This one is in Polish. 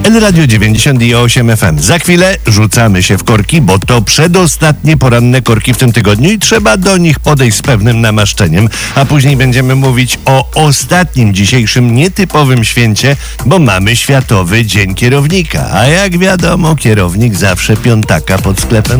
N-Radio 98 FM. Za chwilę rzucamy się w korki, bo to przedostatnie poranne korki w tym tygodniu i trzeba do nich podejść z pewnym namaszczeniem, a później będziemy mówić o ostatnim dzisiejszym nietypowym święcie, bo mamy Światowy Dzień Kierownika. A jak wiadomo, kierownik zawsze piątaka pod sklepem